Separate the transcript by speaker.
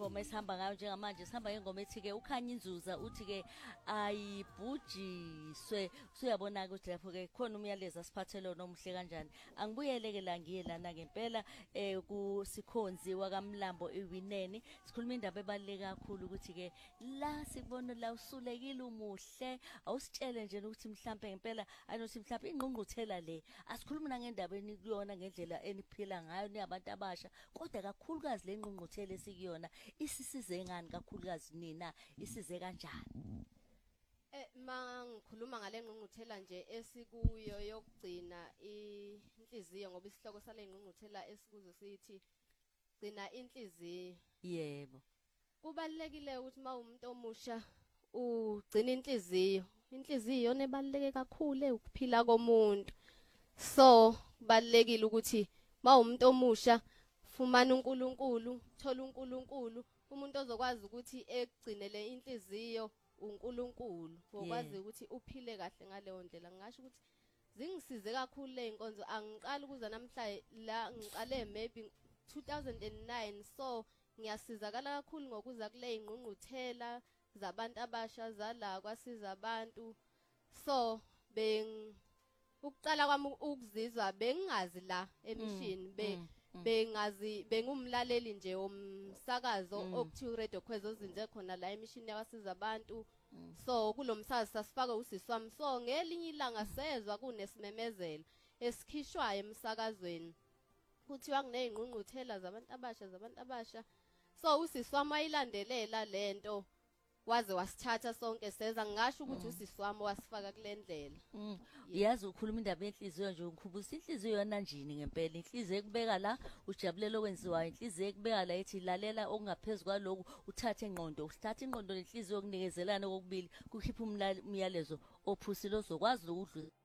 Speaker 1: ingoma esihamba ngayo njengamanje sihamba ngengoma ethi-ke ukhanya inzuza uthi-ke ayibhujiswe. Usuyabona-ke ukuthi lapho-ke khona umyalezo asiphathele wona omuhle kanjani. Angibuyele-ke la ngiye lana ngempela kusikhonzi wakamlambo iwineni. Sikhuluma indaba ebaluleke kakhulu ukuthi-ke la sikubona la usulekile umuhle awusitshele nje ukuthi mhlampe ngempela anothi mhlampe ingqungquthela le asikhuluma nangendaba enikuyona ngendlela eniphila ngayo niyabantu abasha kodwa kakhulukazi le ngqungquthela esikuyona isisize ngani kakhulukazi nina isize kanjani?
Speaker 2: Mangikhuluma ngale ngqungquthela nje esikuyo yokugcina inhliziyo ngoba isihloko sale ngqungquthela esikuzo sithi gcina inhliziyo.
Speaker 1: Yebo.
Speaker 2: Kubalekile ukuthi mawumuntu omusha ugcina inhliziyo. Inhliziyo nebaleke kakhulu ukuphila komuntu. So kubalekile ukuthi mawumuntu omusha fumana uNkulunkulu, thola uNkulunkulu, umuntu ozokwazi ukuthi ekugcinele inhliziyo uNkulunkulu. Ukwazi ukuthi uphile kahle ngaleyo ndlela. Ngisho ukuthi zingisize kakhulu le inkonzo. Angiqala ukuza namhla la ngiqale maybe 2009 so ngiyasizakala kakhulu ngokuza kule ingqungquthela zabantu abasha zala kwasiza abantu. So ukuqala kwami ukuzizwa bengazi la emishini bengazi bengumlaleli nje womsakazo okuthiwa Radio Khweza ozinze khona la emishini yabasiza abantu. So kulomsakazo sasifake usisi wami. So ngelinye ilanga sezwa kunesimemezelo esikhishwayo emsakazweni kuthiwa kuneyingqungquthela zabantu abasha. So usisi wami ayilandelela lento waze wasithatha sonke seza ngisho ukuthi usisi wami wasifaka kule ndlela.
Speaker 1: Uyazi ukhuluma indaba yenhliziyo nje ukhubuza inhliziyo yona njini ngempela inhliziyo ekubeka la ujabulela okwenziwayo inhliziyo ekubeka la ethi lalela okungaphezulu kwaloko uthathe ingqondo usithatha ingqondo nenhliziyo yokunikezelana kokubili kukhipha umyalezo ophusile ozokwazi ukudlula